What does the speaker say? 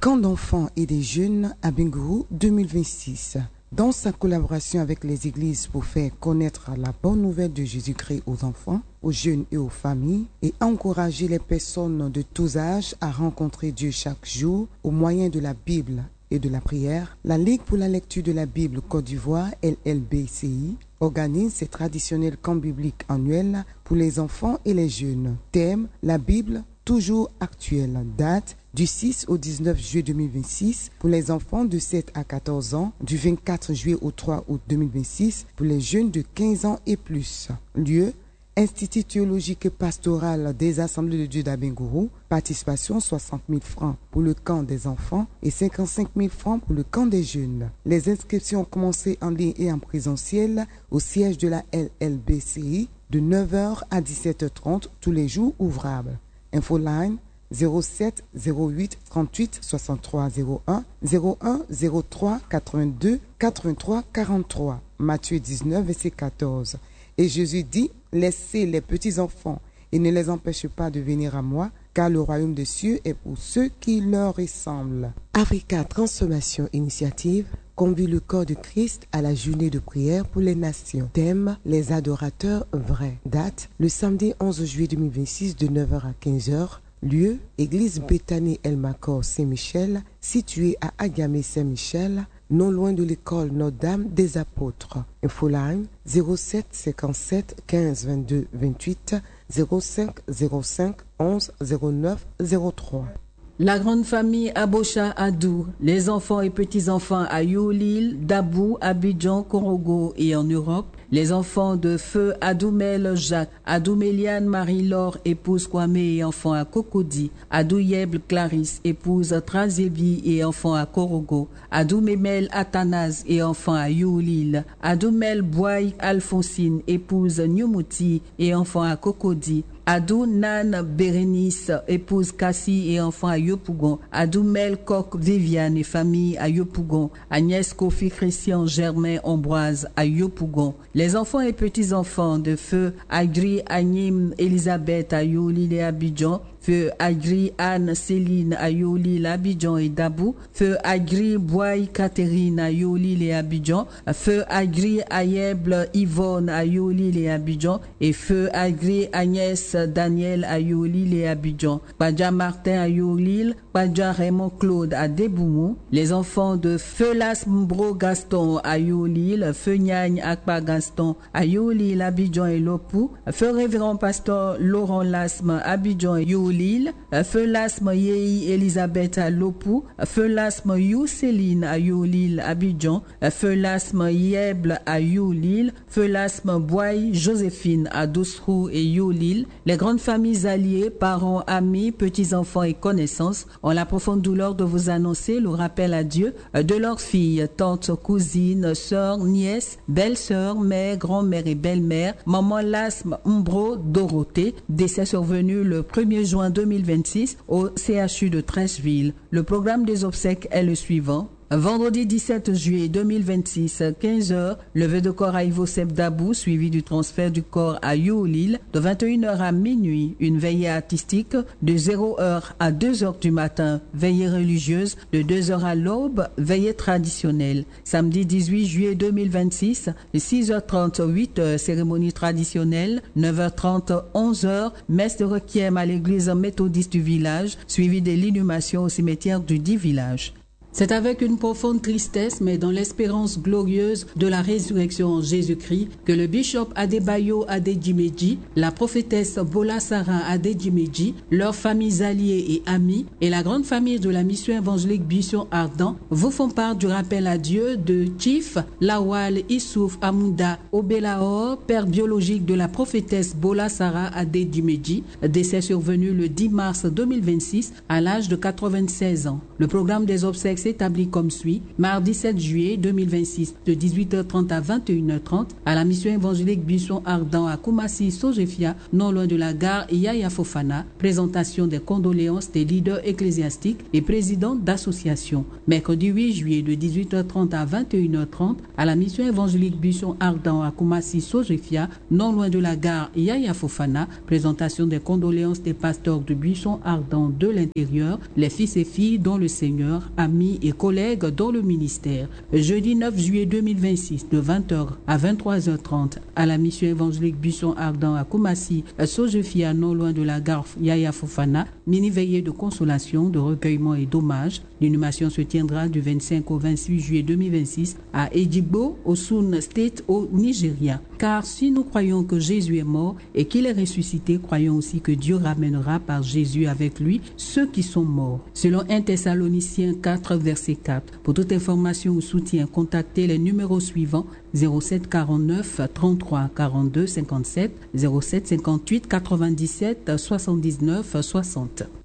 Camp d'enfants et des jeunes à Bingourou 2026. Dans sa collaboration avec les églises pour faire connaître la bonne nouvelle de Jésus-Christ aux enfants, aux jeunes et aux familles, et encourager les personnes de tous âges à rencontrer Dieu chaque jour au moyen de la Bible et de la prière, la Ligue pour la lecture de la Bible Côte d'Ivoire, LLBCI, organise ses traditionnels camps bibliques annuels pour les enfants et les jeunes. Thème: la Bible toujours actuelle. Date: du 6 au 19 juillet 2026 pour les enfants de 7 à 14 ans, du 24 juillet au 3 août 2026 pour les jeunes de 15 ans et plus. Lieu: Institut théologique et pastoral des Assemblées de Dieu d'Abengourou. Participation 60 000 francs pour le camp des enfants et 55 000 francs pour le camp des jeunes. Les inscriptions ont commencé en ligne et en présentiel au siège de la LLBCI de 9h à 17h30 tous les jours ouvrables. Infoline 07 08 38 63 01 01 03 82 83 43. Matthieu 19 verset 14. Et Jésus dit: laissez les petits enfants et ne les empêchez pas de venir à moi, car le royaume des cieux est pour ceux qui leur ressemblent. Africa Transformation Initiative convie le corps de Christ à la journée de prière pour les nations. Thème: les adorateurs vrais. Date: le samedi 11 juillet 2026 de 9h à 15h. Lieu: église Bethany El Makor Saint-Michel, située à Agamé Saint-Michel, non loin de l'école Notre-Dame des Apôtres. Infoline 07 57 15 22 28 05 05 11 09 03. La grande famille Abocha Adou, les enfants et petits-enfants à Youlil, Dabou, Abidjan, Korogo et en Europe, les enfants de feu Adoumel Jacques, Adouméliane Marie-Laure, épouse Kwame et enfant à Cocody, Adouyeble Clarisse, épouse Trazébi et enfant à Korogo, Adoumémel Athanase et enfant à Youlil, Adoumel Boy Alphonsine, épouse Nyumuti et enfant à Cocody, Adou Nan Bérénice, épouse Cassie et enfant à Yopougon, Adou Mel Coq Viviane et famille à Yopougon, Agnès Kofi Christian Germain Ambroise à Yopougon, les enfants et petits-enfants de feu Agri Agnim Elisabeth à Youlil et Abidjan, feu Agri Anne Céline à Youlil, Abidjan et Dabou, feu Agri Boy Catherine à Youlil et Abidjan, feu Agri Ayeble Yvonne à Youlil et Abidjan et feu Agri Agnès Daniel à Youlil et Abidjan, Padja Martin à Youlil, Padja Raymond Claude à Deboumou, les enfants de feu Las Mbro Gaston à Youlil, feu Nyagne Akpa Gaston à Youlil, Abidjan et Lopou, feu Révérend Pasteur Laurent Lasme Abidjan et Youlil, feu Lasme Yei Elisabeth à Lopou, feu Lasme You Céline à Youlil, Abidjan, feu Lasme Yeble à Youlil, feu Lasme Boy Joséphine à Doussrou et Youlil, les grandes familles alliées, parents, amis, petits-enfants et connaissances ont la profonde douleur de vous annoncer le rappel à Dieu de leurs filles, tantes, cousines, sœurs, nièces, belles-sœurs, mères, grand-mères et belles-mères, maman Lasme Mbro Dorothée, décès survenu le 1er juin 2026 au CHU de Trècheville. Le programme des obsèques est le suivant. Vendredi 17 juillet 2026, 15h, levée de corps à Ivosep Dabou, suivi du transfert du corps à Youlil. De 21h à minuit, une veillée artistique. De 0h à 2h du matin, veillée religieuse. De 2h à l'aube, veillée traditionnelle. Samedi 18 juillet 2026, 6h30, 8h, cérémonie traditionnelle. 9h30, 11h, messe de requiem à l'église méthodiste du village, suivi de l'inhumation au cimetière du dit village. C'est avec une profonde tristesse, mais dans l'espérance glorieuse de la résurrection en Jésus-Christ, que le bishop Adebayo Adedjimeji, la prophétesse Bola Sarah Adedjimeji, leurs familles alliées et amis, et la grande famille de la mission évangélique Buisson Ardent vous font part du rappel à Dieu de Chief Lawal Issouf Amouda Obelahor, père biologique de la prophétesse Bola Sarah Adedjimeji, décès survenu le 10 mars 2026 à l'âge de 96 ans. Le programme des obsèques s'établit comme suit. Mardi 7 juillet 2026, de 18h30 à 21h30, à la mission évangélique Buisson Ardent à Koumassi, Sojefia, non loin de la gare Yaya Fofana. Présentation des condoléances des leaders ecclésiastiques et présidents d'associations. Mercredi 8 juillet, de 18h30 à 21h30, à la mission évangélique Buisson Ardent à Koumassi, Sojefia, non loin de la gare Yaya Fofana. Présentation des condoléances des pasteurs de Buisson Ardent de l'intérieur, les fils et filles dont le Seigneur, amis et collègues dans le ministère. Jeudi 9 juillet 2026, de 20h à 23h30, à la mission évangélique Buisson Ardent à Koumassi, Sojefia, non loin de la gare Yaya Fofana, mini-veillée de consolation, de recueillement et d'hommage. L'inhumation se tiendra du 25 au 28 juillet 2026 à Ejigbo, au Sun State, au Nigeria. Car si nous croyons que Jésus est mort et qu'il est ressuscité, croyons aussi que Dieu ramènera par Jésus avec lui ceux qui sont morts. Selon 1 Thessaloniciens 4, verset 4. Pour toute information ou soutien, contactez les numéros suivants: 07 49 33 42 57, 07 58 97 79 60.